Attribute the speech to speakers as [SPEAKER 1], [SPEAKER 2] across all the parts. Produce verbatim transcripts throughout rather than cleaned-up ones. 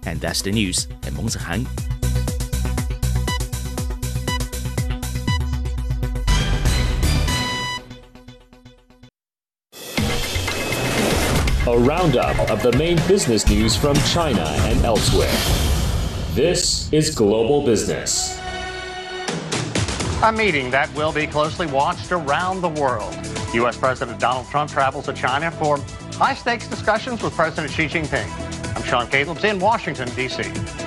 [SPEAKER 1] And that's the news. 係蒙實肯。
[SPEAKER 2] A roundup of the main business news from China and elsewhere. This is Global Business.
[SPEAKER 3] A meeting that will be closely watched around the world. U S. President Donald Trump travels to China for high-stakes discussions with President Xi Jinping. I'm Sean Caleb's in Washington, D C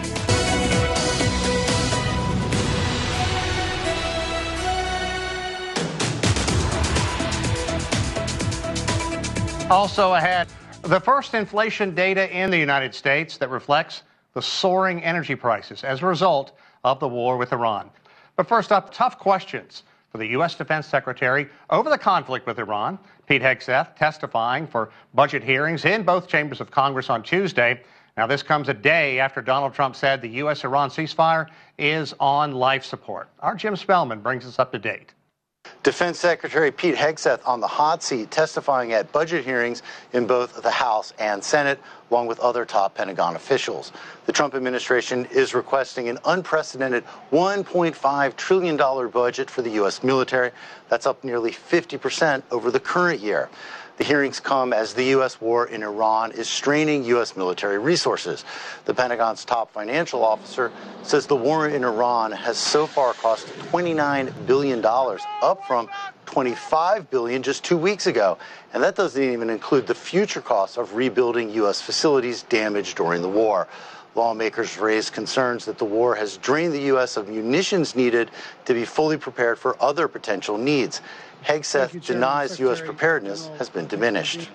[SPEAKER 3] Also ahead, the first inflation data in the United States that reflects the soaring energy prices as a result of the war with Iran. But first up, tough questions for the U S. Defense Secretary over the conflict with Iran. Pete Hegseth testifying for budget hearings in both chambers of Congress on Tuesday. Now, this comes a day after Donald Trump said the U S Iran ceasefire is on life support. Our Jim Spellman brings us up to date.
[SPEAKER 4] Defense Secretary Pete Hegseth on the hot seat, testifying at budget hearings in both the House and Senate, along with other top Pentagon officials. The Trump administration is requesting an unprecedented one point five trillion dollars budget for the U S military. That's up nearly fifty percent over the current year. The hearings come as the U S war in Iran is straining U S military resources. The Pentagon's top financial officer says the war in Iran has so far cost twenty-nine billion dollars, up from twenty-five billion dollars just two weeks ago. And that doesn't even include the future costs of rebuilding U S facilities damaged during the war. Lawmakers raised concerns that the war has drained the U S of munitions needed to be fully prepared for other potential needs. Hegseth denies U S preparedness has been diminished.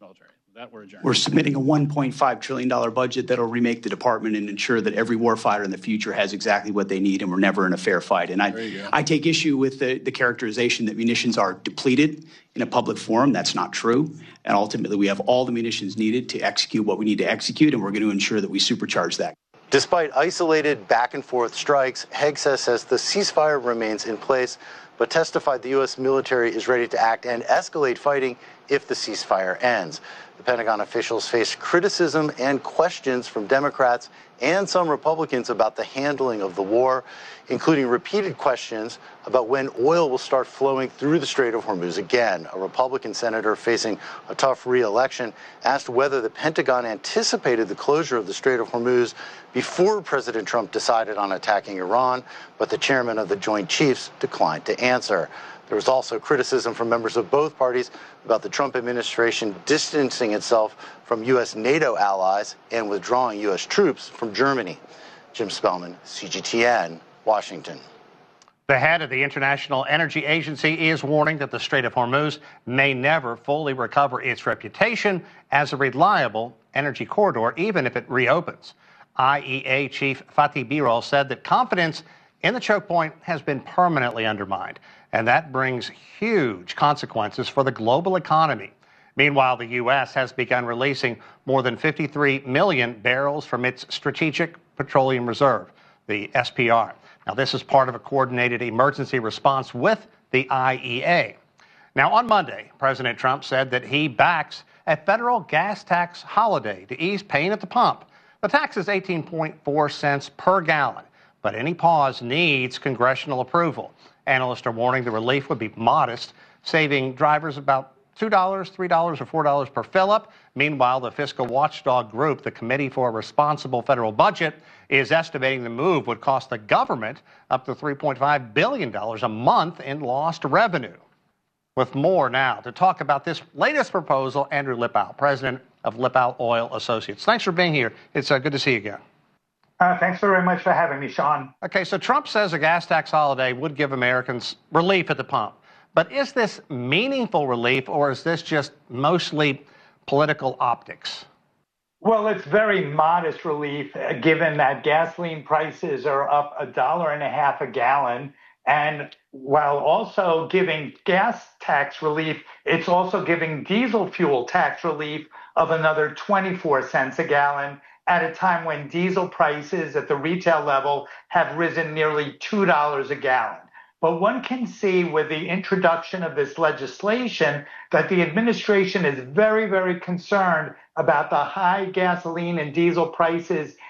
[SPEAKER 5] We're submitting a one point five trillion dollars budget that'll remake the department and ensure that every warfighter in the future has exactly what they need, and we're never in a fair fight. And I, I take issue with the, the characterization that munitions are depleted in a public forum. That's not true. And ultimately, we have all the munitions needed to execute what we need to execute, and we're going to ensure that we supercharge that.
[SPEAKER 4] Despite isolated back and forth strikes, Hegseth says the ceasefire remains in place, but testified the U S military is ready to act and escalate fighting if the ceasefire ends. The Pentagon officials face criticism and questions from Democrats and some Republicans about the handling of the war, including repeated questions about when oil will start flowing through the Strait of Hormuz again. A Republican senator facing a tough re-election asked whether the Pentagon anticipated the closure of the Strait of Hormuz before President Trump decided on attacking Iran, but the chairman of the Joint Chiefs declined to answer. There was also criticism from members of both parties about the Trump administration distancing itself from U S NATO allies and withdrawing U S troops from Germany. Jim Spellman, C G T N, Washington.
[SPEAKER 3] The head of the International Energy Agency is warning that the Strait of Hormuz may never fully recover its reputation as a reliable energy corridor, even if it reopens. I E A Chief Fatih Birol said that confidence in the choke point has been permanently undermined, and that brings huge consequences for the global economy. Meanwhile, the U S has begun releasing more than fifty-three million barrels from its Strategic Petroleum Reserve, the S P R. Now, this is part of a coordinated emergency response with the I E A. Now, on Monday, President Trump said that he backs a federal gas tax holiday to ease pain at the pump. The tax is eighteen point four cents per gallon, but any pause needs congressional approval. Analysts are warning the relief would be modest, saving drivers about two dollars, three dollars, or four dollars per fill-up. Meanwhile, the fiscal watchdog group, the Committee for a Responsible Federal Budget, is estimating the move would cost the government up to three point five billion dollars a month in lost revenue. With more now to talk about this latest proposal, Andrew Lipow, president of Lipow Oil Associates. Thanks for being here. It's uh, good to see you again.
[SPEAKER 6] Uh, thanks very much for having me, Sean.
[SPEAKER 3] Okay, so Trump says a gas tax holiday would give Americans relief at the pump. But is this meaningful relief, or is this just mostly political optics?
[SPEAKER 6] Well, it's very modest relief, uh, given that gasoline prices are up a dollar and a half a gallon. And while also giving gas tax relief, it's also giving diesel fuel tax relief of another twenty-four cents a gallon at a time when diesel prices at the retail level have risen nearly two dollars a gallon. But one can see with the introduction of this legislation that the administration is very, very concerned about the high gasoline and diesel prices